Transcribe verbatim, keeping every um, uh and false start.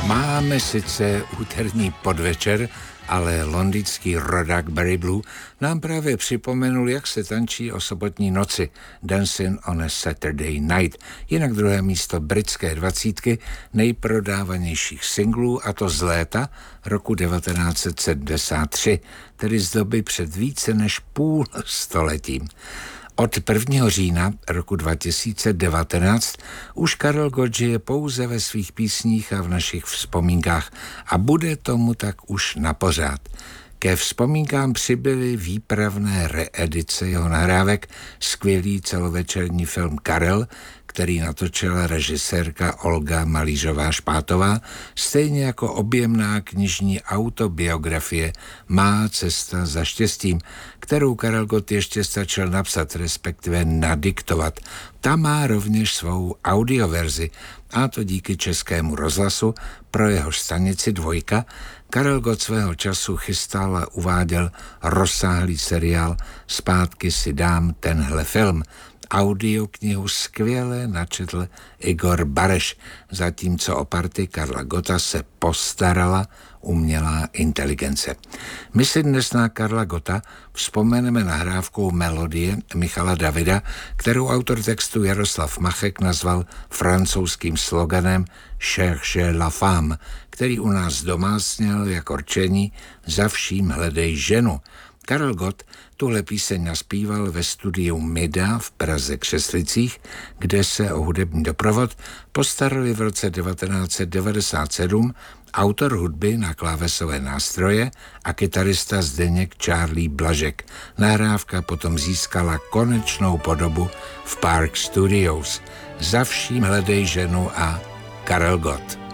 Máme sice úterní podvečer, ale londýnský rodák Barry Blue nám právě připomenul, jak se tančí o sobotní noci, Dancing on a Saturday Night, jinak druhé místo britské dvacítky nejprodávanějších singlů, a to z léta roku devatenáct set sedmdesát tři, tedy z doby před více než půl stoletím. Od prvního října roku dva tisíce devatenáct už Karel Gott žije pouze ve svých písních a v našich vzpomínkách a bude tomu tak už napořád. Ke vzpomínkám přibyly výpravné reedice jeho nahrávek, skvělý celovečerní film Karel, který natočila režisérka Olga Malířová-Špátová, stejně jako objemná knižní autobiografie Má cesta za štěstím, kterou Karel Gott ještě stačil napsat, respektive nadiktovat. Ta má rovněž svou audioverzi, a to díky Českému rozhlasu, pro jeho stanici Dvojka. Karel Gott svého času chystal a uváděl rozsáhlý seriál Zpátky si dám tenhle film. Audioknihu skvěle načetl Igor Bareš, zatímco o party Karla Gotta se postarala umělá inteligence. My si dnes na Karla Gotta vzpomeneme nahrávkou Melodie Michala Davida, kterou autor textu Jaroslav Machek nazval francouzským sloganem Cherchez la femme, který u nás doma zněl jako rčení Za vším hledej ženu. Karel Gott tuhle píseň naspíval ve studiu Mida v Praze Křeslicích, kde se o hudební doprovod postarali v roce devatenáct set devadesát sedm autor hudby na klávesové nástroje a kytarista Zdeněk Charlie Blažek. Nahrávka potom získala konečnou podobu v Park Studios. Za vším hledej ženu a Karel Gott.